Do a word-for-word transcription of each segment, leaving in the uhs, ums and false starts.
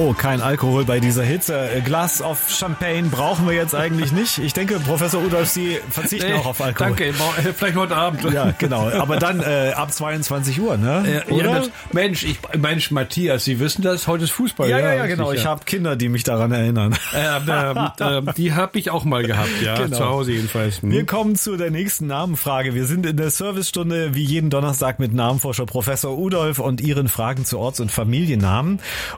Oh, kein Alkohol bei dieser Hitze. Glas of Champagne brauchen wir jetzt eigentlich nicht. Ich denke, Professor Udolf, Sie verzichten nee, auch auf Alkohol. Danke, vielleicht heute Abend. Ja, genau. Aber dann äh, ab zweiundzwanzig Uhr, ne? Äh, Oder? Ja, Mensch, ich, Mensch, Matthias, Sie wissen das, heute ist Fußball. Ja, ja, ja, genau. Sicher. Ich habe Kinder, die mich daran erinnern. Äh, äh, äh, die habe ich auch mal gehabt, ja, genau. Zu Hause jedenfalls. Hm. Wir kommen zu der nächsten Namenfrage. Wir sind in der Servicestunde wie jeden Donnerstag mit Namenforscher Professor Udolf und Ihren Fragen zu Orts- und Familiennamen.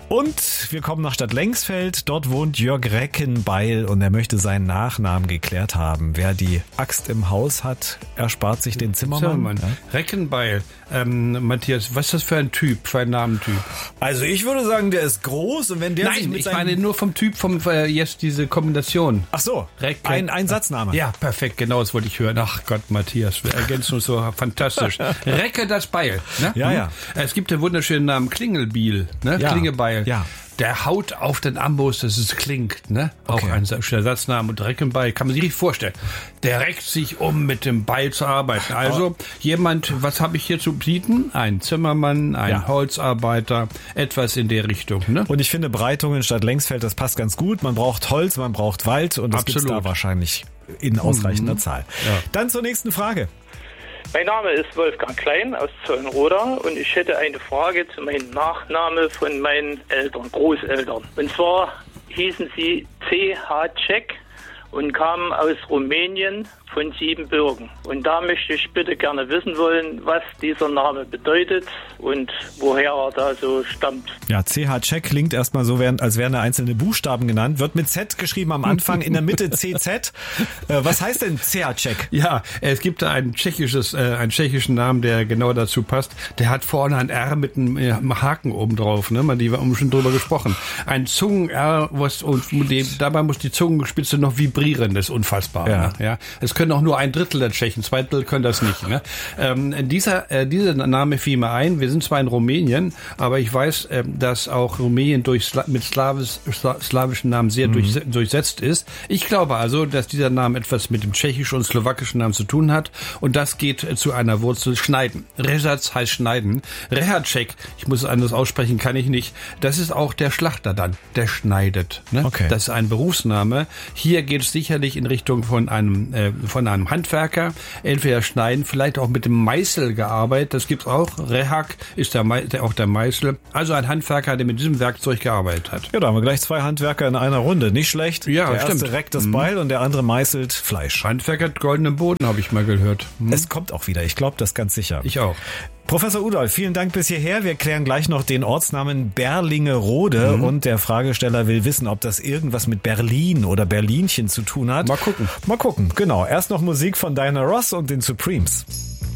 Und wir kommen nach Stadt Lengsfeld. Dort wohnt Jörg Reckenbeil und er möchte seinen Nachnamen geklärt haben. Wer die Axt im Haus hat, erspart sich den Zimmermann. Zimmermann. Ja? Reckenbeil. Ähm, Matthias, was ist das für ein Typ, für ein Namentyp? Also ich würde sagen, der ist groß und wenn der Nein, sich mit ich meine nur vom Typ, vom äh, jetzt diese Kombination. Ach so, Recke. ein, ein Satzname. Ja, perfekt, genau, das wollte ich hören. Ach Gott, Matthias, wir ergänzen uns so fantastisch. Recke das Beil. Ne? Ja, ja. Es gibt den wunderschönen Namen Klingelbiel, ne? Ja. Klingebeil. Ja. Der haut auf den Amboss, dass es klingt, ne? Okay. Auch ein schöner Satzname. Und Reckenbeil, kann man sich nicht vorstellen. Der reckt sich, um mit dem Beil zu arbeiten. Also jemand, was habe ich hier zu bieten? Ein Zimmermann, ein ja. Holzarbeiter, etwas in der Richtung, ne? Und ich finde Breitungen statt Lengsfeld, das passt ganz gut. Man braucht Holz, man braucht Wald und das gibt es da wahrscheinlich in ausreichender mhm. Zahl. Ja. Dann zur nächsten Frage. Mein Name ist Wolfgang Klein aus Zollenroda und ich hätte eine Frage zu meinem Nachname von meinen Eltern, Großeltern. Und zwar hießen sie C H Cech und kamen aus Rumänien von Siebenbürgen. Und da möchte ich bitte gerne wissen wollen, was dieser Name bedeutet und woher er da so stammt. Ja, C H Cech klingt erstmal so, als wären da einzelne Buchstaben genannt. Wird mit Z geschrieben am Anfang, in der Mitte C Z. Äh, was heißt denn C H Cech? Ja, es gibt da ein tschechisches, äh, einen tschechischen Namen, der genau dazu passt. Der hat vorne ein R mit einem äh, Haken oben drauf, ne? Man, die wir haben schon drüber gesprochen. Ein Zungen-R, was, und dem, dabei muss die Zungenspitze noch vibrieren, das ist unfassbar. Ja. Ne? Ja, es können auch nur ein Drittel der Tschechen, zwei Drittel können das nicht. Ne? Ähm, dieser, äh, dieser Name fiel mir ein. Wir sind zwar in Rumänien, aber ich weiß, äh, dass auch Rumänien durch Sla- mit Slawisch, Sla- slawischen Namen sehr mhm. durch, durchsetzt ist. Ich glaube also, dass dieser Name etwas mit dem tschechischen und slowakischen Namen zu tun hat und das geht äh, zu einer Wurzel Schneiden. Rezatz heißt Schneiden. Rehacek, ich muss es anders aussprechen, kann ich nicht. Das ist auch der Schlachter dann, der schneidet. Ne? Okay. Das ist ein Berufsname. Hier geht es sicherlich in Richtung von einem äh, von einem Handwerker, entweder schneiden, vielleicht auch mit dem Meißel gearbeitet, das gibt's auch. Rehak ist der, Me- der auch der Meißel. Also ein Handwerker, der mit diesem Werkzeug gearbeitet hat. Ja, da haben wir gleich zwei Handwerker in einer Runde. Nicht schlecht. Ja, der stimmt. erste reckt das Beil mhm. und der andere meißelt Fleisch. Handwerker hat goldenen Boden, habe ich mal gehört. Mhm. Es kommt auch wieder, ich glaube das ganz sicher. Ich auch. Professor Udolf, vielen Dank bis hierher. Wir klären gleich noch den Ortsnamen Berlingerode mhm. und der Fragesteller will wissen, ob das irgendwas mit Berlin oder Berlinchen zu tun hat. Mal gucken. Mal gucken, genau. Erst noch Musik von Diana Ross und den Supremes.